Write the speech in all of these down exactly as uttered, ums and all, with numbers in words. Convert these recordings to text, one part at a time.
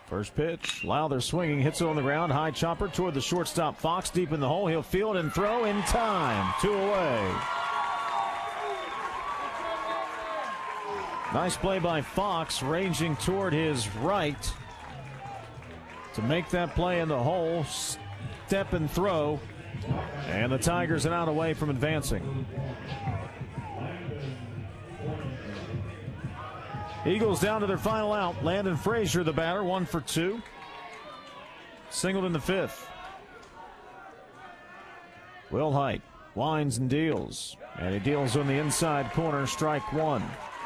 First pitch, Lowther swinging, hits it on the ground. High chopper toward the shortstop Fox, deep in the hole. He'll field and throw in time. Two away. Nice play by Fox, ranging toward his right to make that play in the hole. Step and throw. And the Tigers are out away from advancing. Eagles down to their final out. Landon Frazier, the batter, one for two. Singled in the fifth. Will Height winds and deals. And he deals on the inside corner, strike one.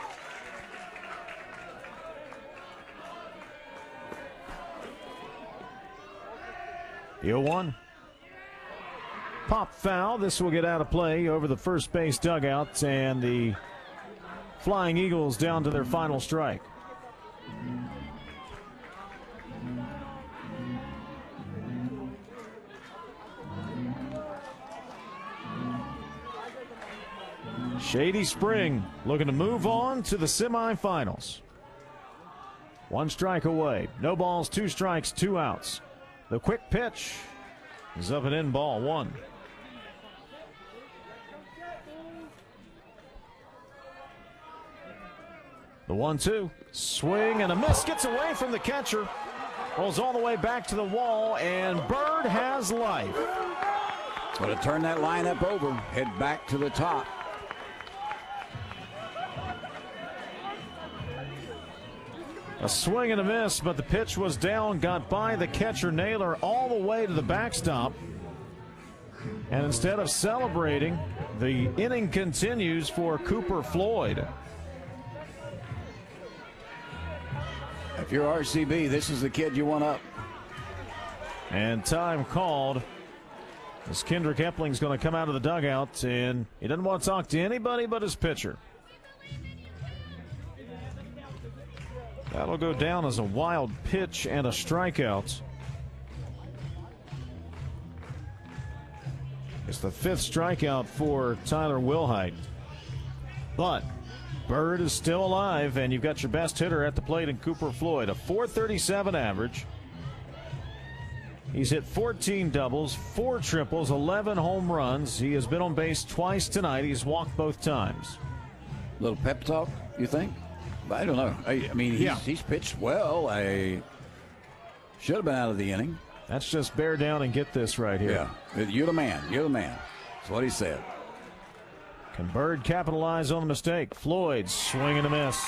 The oh one. Pop foul. This will get out of play over the first base dugout, and the Flying Eagles down to their final strike. Shady Spring looking to move on to the semifinals. One strike away. No balls, two strikes, two outs. The quick pitch is up and in, ball one. The one two. Swing and a miss. Gets away from the catcher. Rolls all the way back to the wall, and Bird has life. Going to turn that lineup over. Head back to the top. A swing and a miss, but the pitch was down. Got by the catcher Naylor all the way to the backstop. And instead of celebrating, the inning continues for Cooper Floyd. If you're R C B, this is the kid you want up. And time called. As Kendrick Epling's going to come out of the dugout, and he doesn't want to talk to anybody but his pitcher. That'll go down as a wild pitch and a strikeout. It's the fifth strikeout for Tyler Wilhite. But Bird is still alive, and you've got your best hitter at the plate in Cooper Floyd. A four thirty-seven average. He's hit fourteen doubles, four triples, eleven home runs. He has been on base twice tonight. He's walked both times. Little pep talk, you think? I don't know. I, I mean, he's, yeah. he's pitched well. I should have been out of the inning. That's just bear down and get this right here. Yeah, you're the man. You're the man. That's what he said. Can Bird capitalize on the mistake? Floyd swing and a miss.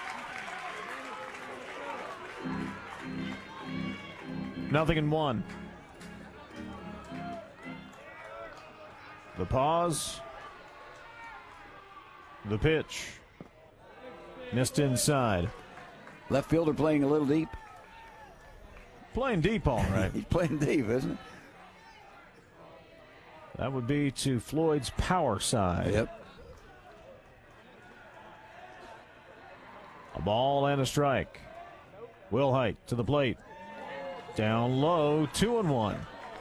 Nothing in one. The pause. The pitch. Missed inside. Left fielder playing a little deep. Playing deep, all right. He's playing deep, isn't it? That would be to Floyd's power side. Yep. A ball and a strike. Wilhite to the plate. Down low, two and one.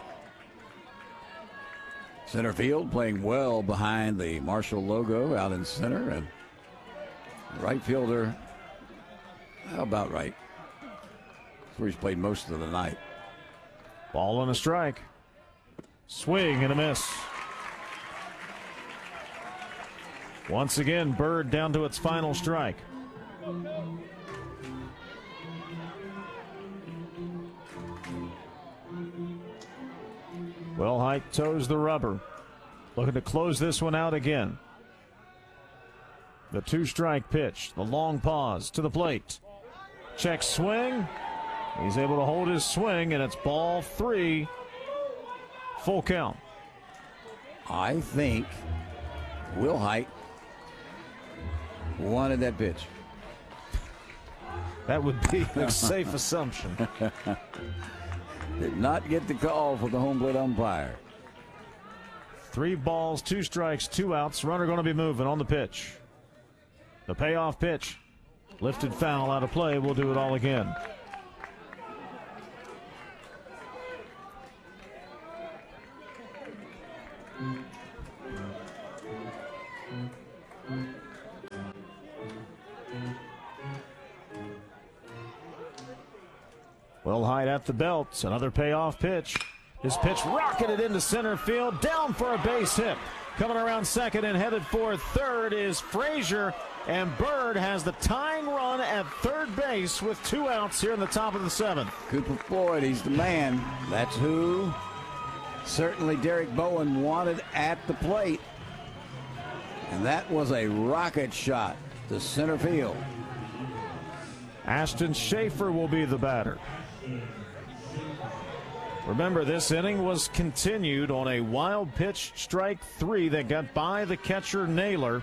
Center field playing well behind the Marshall logo out in center, and right fielder, how about right? That's where he's played most of the night. Ball and a strike. Swing and a miss. Once again, Bird down to its final strike. Wilhite toes the rubber. Looking to close this one out again. The two-strike pitch. The long pause to the plate. Check swing. He's able to hold his swing, and it's ball three. Full count. I think Wilhite wanted that pitch. That would be a safe assumption. Did not get the call for the home plate umpire. Three balls, two strikes, two outs. Runner going to be moving on the pitch. The payoff pitch. Lifted foul out of play. We'll do it all again. Will Hyde at the belt. Another payoff pitch. His pitch rocketed into center field. Down for a base hit. Coming around second and headed for third is Frazier. And Bird has the tying run at third base with two outs here in the top of the seventh. Cooper Floyd, he's the man. That's who certainly Derek Bowen wanted at the plate. And that was a rocket shot to center field. Ashton Schaefer will be the batter. Remember, this inning was continued on a wild pitch strike three that got by the catcher Naylor.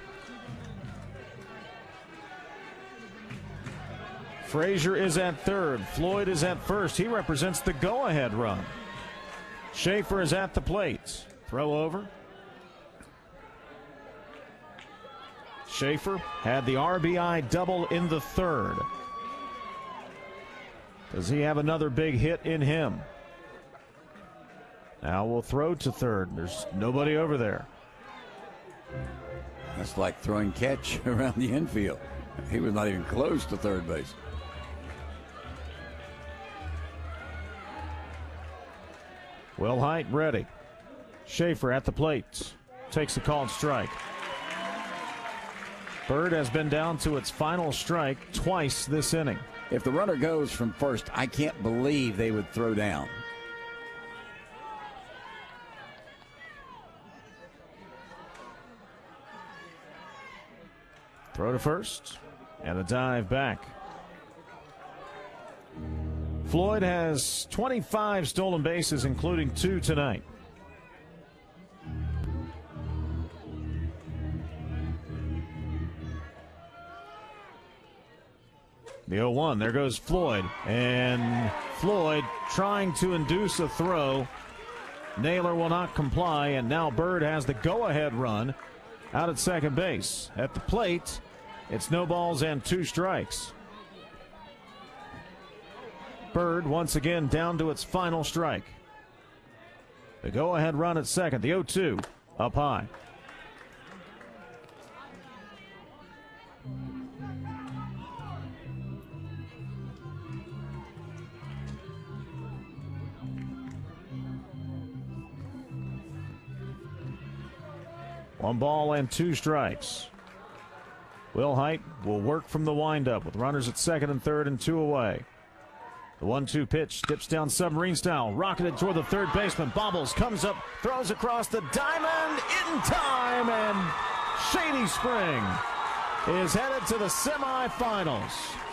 Frazier is at third. Floyd is at first. He represents the go-ahead run. Schaefer is at the plate. Throw over. Schaefer had the R B I double in the third. Does he have another big hit in him? Now we'll throw to third. There's nobody over there. That's like throwing catch around the infield. He was not even close to third base. Will Hyde ready. Schaefer at the plate. Takes the called strike. Bird has been down to its final strike twice this inning. If the runner goes from first, I can't believe they would throw down. Throw to first and a dive back. Floyd has twenty-five stolen bases, including two tonight. The oh one, there goes Floyd. And Floyd trying to induce a throw. Naylor will not comply, and now Bird has the go-ahead run out at second base. At the plate, it's no balls and two strikes. Bird once again down to its final strike. The go-ahead run at second, the oh two, up high. One ball and two strikes. Will Hyde will work from the windup with runners at second and third and two away. The one two pitch dips down submarine style, rocketed toward the third baseman. Bobbles, comes up, throws across the diamond in time, and Shady Spring is headed to the semifinals.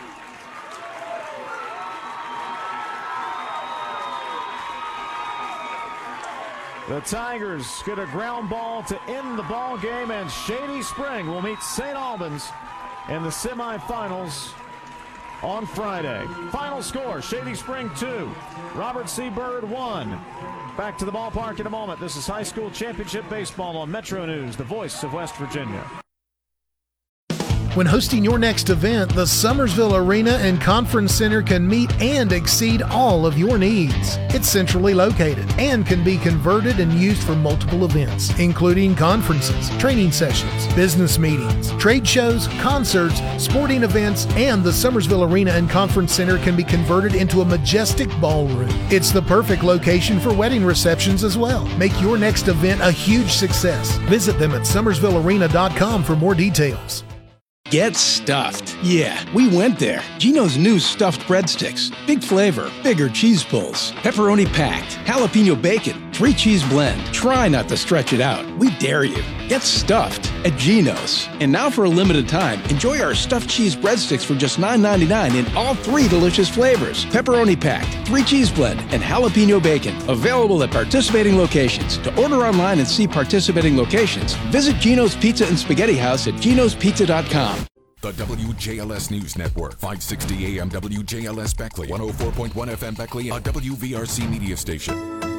The Tigers get a ground ball to end the ball game, and Shady Spring will meet Saint Albans in the semifinals on Friday. Final score, Shady Spring two, Robert C. Byrd one. Back to the ballpark in a moment. This is high school championship baseball on Metro News, the voice of West Virginia. When hosting your next event, the Summersville Arena and Conference Center can meet and exceed all of your needs. It's centrally located and can be converted and used for multiple events, including conferences, training sessions, business meetings, trade shows, concerts, sporting events, and the Summersville Arena and Conference Center can be converted into a majestic ballroom. It's the perfect location for wedding receptions as well. Make your next event a huge success. Visit them at summersville arena dot com for more details. Get stuffed. Yeah, we went there. Gino's new stuffed breadsticks. Big flavor, bigger cheese pulls, pepperoni packed, jalapeno bacon, three cheese blend. Try not to stretch it out. We dare you. Get stuffed at Gino's. And now for a limited time, enjoy our stuffed cheese breadsticks for just nine ninety-nine in all three delicious flavors. Pepperoni packed, three cheese blend, and jalapeno bacon. Available at participating locations. To order online and see participating locations, visit Gino's Pizza and Spaghetti House at ginos pizza dot com. The W J L S News Network, five sixty A M W J L S Beckley, one oh four point one F M Beckley, a W V R C media station.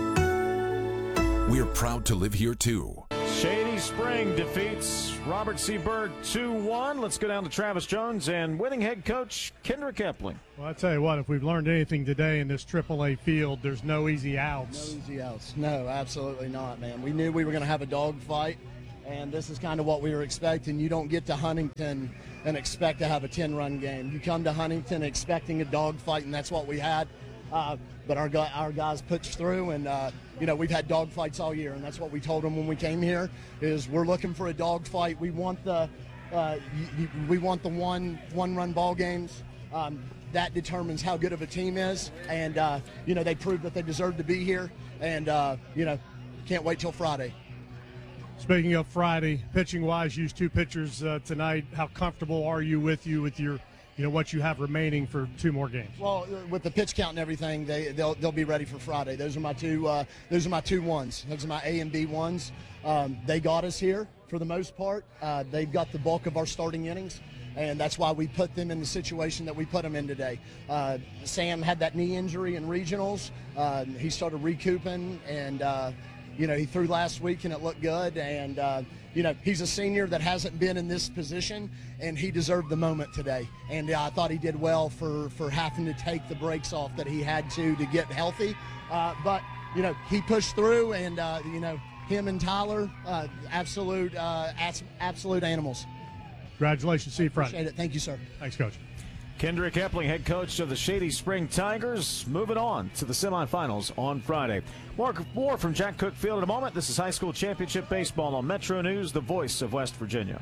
We're proud to live here too. Shady Spring defeats Robert C. Byrd two one. Let's go down to Travis Jones and winning head coach Kendrick Epling. Well, I tell you what, if we've learned anything today in this triple A field, there's no easy outs. No easy outs. No, absolutely not, man. We knew we were going to have a dogfight, and this is kind of what we were expecting. You don't get to Huntington and expect to have a ten-run game. You come to Huntington expecting a dogfight, and that's what we had. Uh, but our our guys pushed through, and uh, you know, we've had dogfights all year, and that's what we told them when we came here. Is we're looking for a dogfight. We want the uh, we want the one one-run ball games. Um, that determines how good of a team is, and uh, you know, they proved that they deserve to be here, and uh, you know, can't wait till Friday. Speaking of Friday, pitching-wise, used two pitchers uh, tonight. How comfortable are you with you with your, you know, what you have remaining for two more games? Well, with the pitch count and everything, they they'll they'll be ready for Friday. Those are my two. Uh, those are my two ones. Those are my A and B ones. Um, they got us here for the most part. Uh, they've got the bulk of our starting innings, and that's why we put them in the situation that we put them in today. Uh, Sam had that knee injury in regionals. Uh, he started recouping, and uh, you know, he threw last week and it looked good. And uh, you know, he's a senior that hasn't been in this position, and he deserved the moment today. And uh, I thought he did well for for having to take the breaks off that he had to to get healthy. Uh, but you know, he pushed through, and uh, you know, him and Tyler, uh, absolute uh, absolute animals. Congratulations. See you Friday. Appreciate it. Thank you, sir. Thanks, Coach. Kendrick Epling, head coach of the Shady Spring Tigers, moving on to the semifinals on Friday. More, more from Jack Cook Field in a moment. This is high school championship baseball on Metro News, the voice of West Virginia.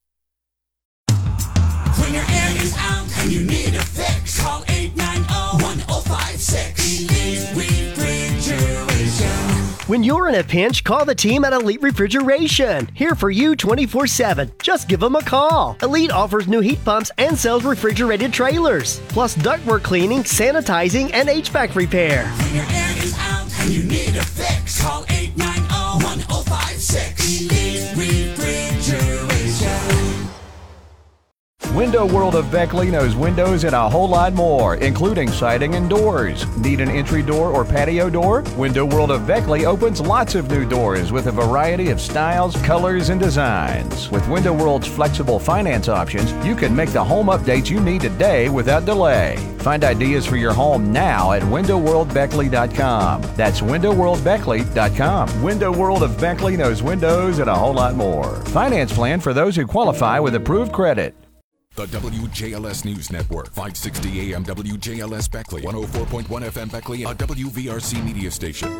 When your air is out and you need a fix, call eight nine zero, one zero five six. Elite Refrigeration. When you're in a pinch, call the team at Elite Refrigeration. Here for you twenty-four seven. Just give them a call. Elite offers new heat pumps and sells refrigerated trailers, plus ductwork cleaning, sanitizing, and H V A C repair. When your air is out and you need a fix, call eight nine zero, one zero five six. Elite Refrigeration. Window World of Beckley knows windows and a whole lot more, including siding and doors. Need an entry door or patio door? Window World of Beckley opens lots of new doors with a variety of styles, colors, and designs. With Window World's flexible finance options, you can make the home updates you need today without delay. Find ideas for your home now at window world beckley dot com. That's window world beckley dot com. Window World of Beckley knows windows and a whole lot more. Finance plan for those who qualify with approved credit. The W J L S News Network, five sixty A M W J L S Beckley, one oh four point one F M Beckley, a W V R C media station.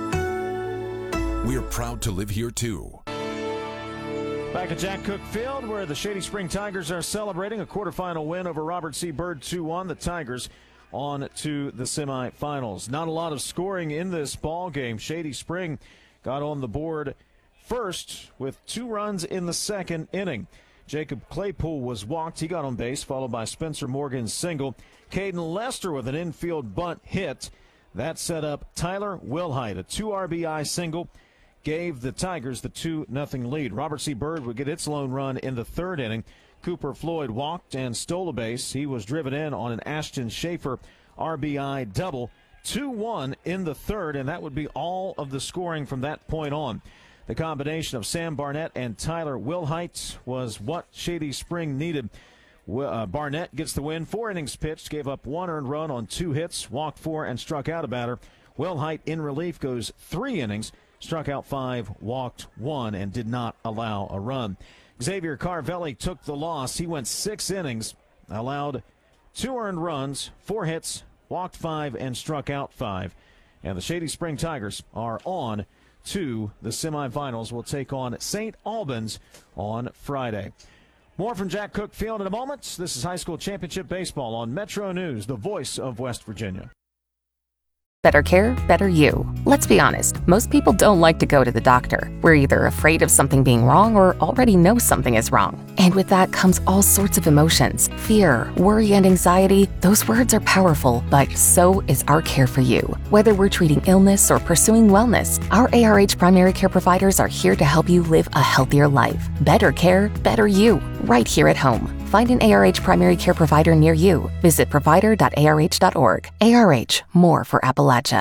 We're proud to live here too. Back at Jack Cook Field, where the Shady Spring Tigers are celebrating a quarterfinal win over Robert C. Byrd two one. The Tigers on to the semifinals. Not a lot of scoring in this ball game. Shady Spring got on the board first with two runs in the second inning. Jacob Claypool was walked. He got on base, followed by Spencer Morgan's single. Caden Lester with an infield bunt hit. That set up Tyler Wilhite. A two R B I single gave the Tigers the two nothing lead. Robert C. Byrd would get its lone run in the third inning. Cooper Floyd walked and stole a base. He was driven in on an Ashton Schaefer R B I double. two one in the third, and that would be all of the scoring from that point on. The combination of Sam Barnett and Tyler Wilhite was what Shady Spring needed. Uh, Barnett gets the win. Four innings pitched, gave up one earned run on two hits, walked four, and struck out a batter. Wilhite in relief goes three innings, struck out five, walked one, and did not allow a run. Xavier Carvelli took the loss. He went six innings, allowed two earned runs, four hits, walked five, and struck out five. And the Shady Spring Tigers are on to the semifinals. Will take on Saint Albans on Friday. More from Jack Cook Field in a moment. This is high school championship baseball on Metro News, the voice of West Virginia. Better care, better you. Let's be honest, most people don't like to go to the doctor. We're either afraid of something being wrong or already know something is wrong. And with that comes all sorts of emotions. Fear, worry, and anxiety. Those words are powerful, but so is our care for you. Whether we're treating illness or pursuing wellness, our A R H primary care providers are here to help you live a healthier life. Better care, better you. Right here at home. Find an A R H primary care provider near you. Visit provider dot A R H dot org. A R H, more for Appalachia.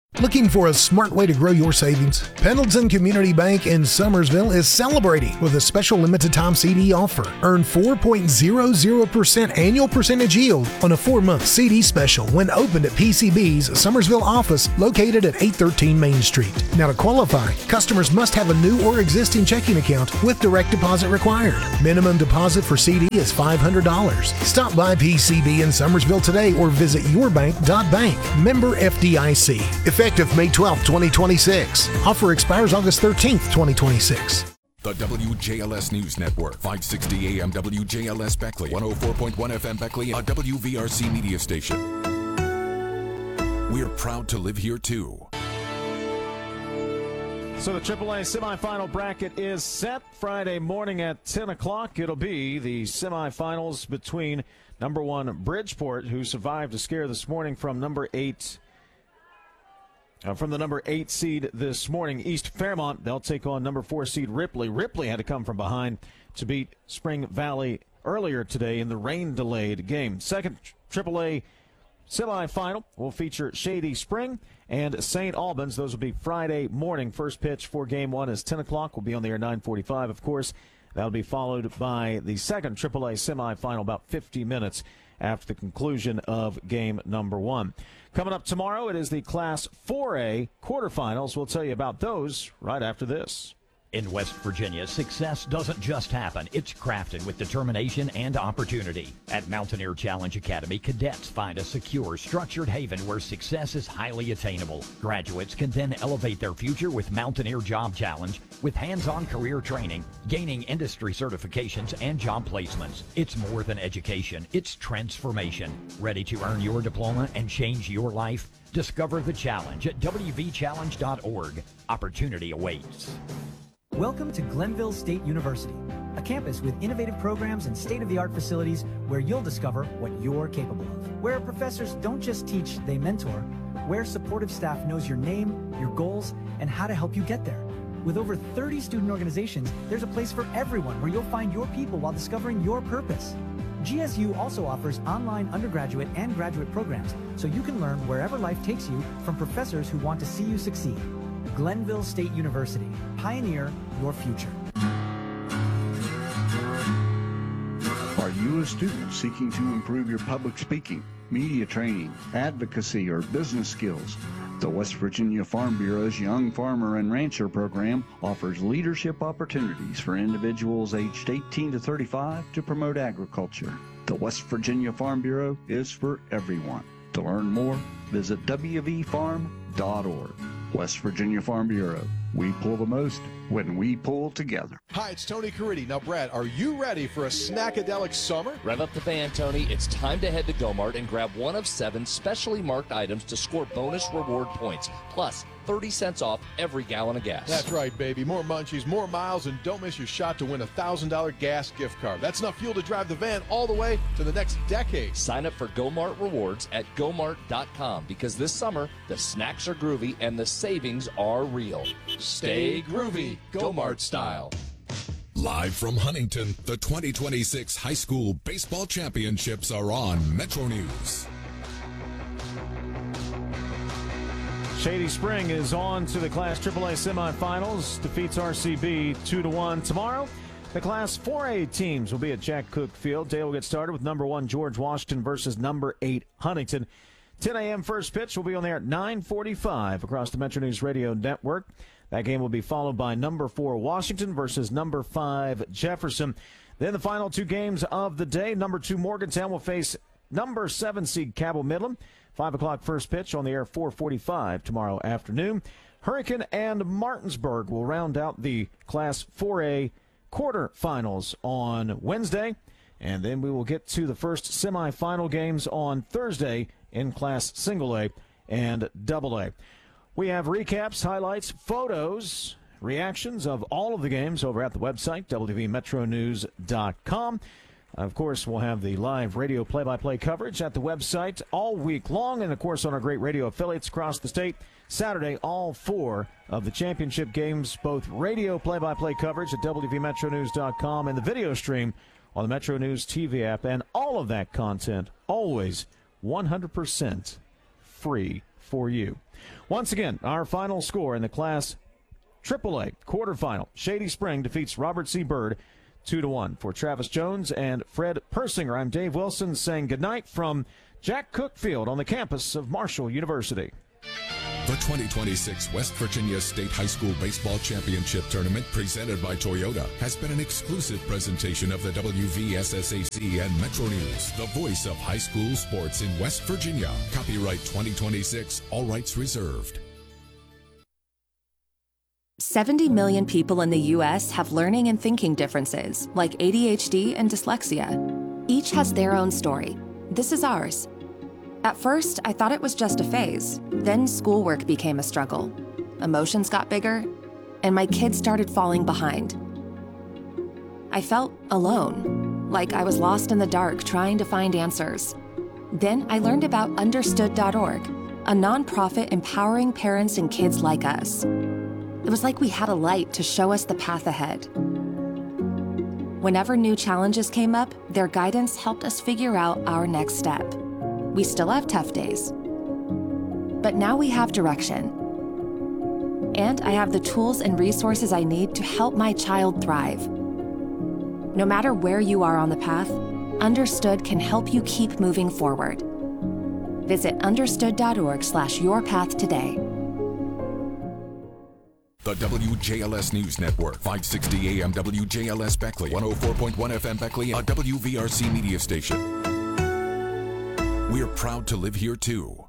Looking for a smart way to grow your savings? Pendleton Community Bank in Summersville is celebrating with a special limited time C D offer. Earn four point zero zero percent annual percentage yield on a four-month C D special when opened at P C B's Summersville office located at eight thirteen Main Street. Now to qualify, customers must have a new or existing checking account with direct deposit required. Minimum deposit for C D is five hundred dollars. Stop by P C B in Summersville today or visit your bank dot bank. Member F D I C. Effective May twelfth, twenty twenty-six. Offer expires August thirteenth, twenty twenty-six. The W J L S News Network, five sixty A M W J L S Beckley, one oh four point one F M Beckley, a W V R C media station. We're proud to live here too. So the triple A semifinal bracket is set Friday morning at ten o'clock. It'll be the semifinals between number one Bridgeport, who survived a scare this morning from number eight Uh, from the number eight seed this morning, East Fairmont. They'll take on number four seed Ripley. Ripley had to come from behind to beat Spring Valley earlier today in the rain-delayed game. Second triple A semifinal will feature Shady Spring and Saint Albans. Those will be Friday morning. First pitch for game one is ten o'clock. We'll be on the air nine forty-five, of course. That'll be followed by the second triple A semifinal about fifty minutes after the conclusion of game number one. Coming up tomorrow, it is the Class four A quarterfinals. We'll tell you about those right after this. In West Virginia, success doesn't just happen. It's crafted with determination and opportunity. At Mountaineer Challenge Academy, cadets find a secure, structured haven where success is highly attainable. Graduates can then elevate their future with Mountaineer Job Challenge, with hands-on career training, gaining industry certifications, and job placements. It's more than education. It's transformation. Ready to earn your diploma and change your life? Discover the challenge at w v challenge dot org. Opportunity awaits. Welcome to Glenville State University, a campus with innovative programs and state-of-the-art facilities where you'll discover what you're capable of. Where professors don't just teach, they mentor. Where supportive staff knows your name, your goals, and how to help you get there. With over thirty student organizations, there's a place for everyone where you'll find your people while discovering your purpose. G S U also offers online undergraduate and graduate programs, so you can learn wherever life takes you from professors who want to see you succeed. Glenville State University. Pioneer your future. Are you a student seeking to improve your public speaking, media training, advocacy, or business skills? The West Virginia Farm Bureau's Young Farmer and Rancher program offers leadership opportunities for individuals aged eighteen to thirty-five to promote agriculture. The West Virginia Farm Bureau is for everyone. To learn more, visit w v farm dot org. West Virginia Farm Bureau. We pull the most when we pull together. Hi, it's Tony Caridi. Now, Brad, are you ready for a snackadelic summer? Rev up the van, Tony. It's time to head to Go-Mart and grab one of seven specially marked items to score bonus reward points. Plus, thirty cents off every gallon of gas. That's right, baby. More munchies, more miles, and don't miss your shot to win a one thousand dollars gas gift card. That's enough fuel to drive the van all the way to the next decade. Sign up for Go-Mart Rewards at go mart dot com because this summer, the snacks are groovy and the savings are real. Stay groovy, Go-Mart style. Live from Huntington, the twenty twenty-six High School Baseball Championships are on Metro News. Shady Spring is on to the Class triple A semifinals, defeats R C B two to one tomorrow. The Class four A teams will be at Jack Cook Field. Day will get started with number one George Washington versus number eight Huntington. ten a.m. first pitch will be on there at nine forty-five across the Metro News Radio Network. That game will be followed by number four Washington versus number five Jefferson. Then the final two games of the day. Number two Morgantown will face number seven seed Cabell Midland. five o'clock first pitch on the air, four forty-five tomorrow afternoon. Hurricane and Martinsburg will round out the Class four A quarterfinals on Wednesday. And then we will get to the first semifinal games on Thursday in Class Single A and Double A. We have recaps, highlights, photos, reactions of all of the games over at the website, w v metro news dot com. Of course, we'll have the live radio play-by-play coverage at the website all week long, and, of course, on our great radio affiliates across the state. Saturday, all four of the championship games, both radio play-by-play coverage at w v metro news dot com and the video stream on the Metro News T V app, and all of that content always one hundred percent free for you. Once again, our final score in the Class triple A quarterfinal. Shady Spring defeats Robert C. Byrd two to one. For Travis Jones and Fred Persinger, I'm Dave Wilson saying goodnight from Jack Cook Field on the campus of Marshall University. The twenty twenty-six West Virginia State High School Baseball Championship Tournament, presented by Toyota, has been an exclusive presentation of the W V S S A C and Metro News, the voice of high school sports in West Virginia. Copyright twenty twenty-six, all rights reserved. seventy million people in the U S have learning and thinking differences, like A D H D and dyslexia. Each has their own story. This is ours. At first, I thought it was just a phase. Then schoolwork became a struggle. Emotions got bigger, and my kids started falling behind. I felt alone, like I was lost in the dark trying to find answers. Then I learned about Understood dot org, a nonprofit empowering parents and kids like us. It was like we had a light to show us the path ahead. Whenever new challenges came up, their guidance helped us figure out our next step. We still have tough days, but now we have direction. And I have the tools and resources I need to help my child thrive. No matter where you are on the path, Understood can help you keep moving forward. Visit understood dot org slash your path today. The W J L S News Network, five sixty A M W J L S Beckley, one oh four point one F M Beckley, a W V R C media station. We're proud to live here too.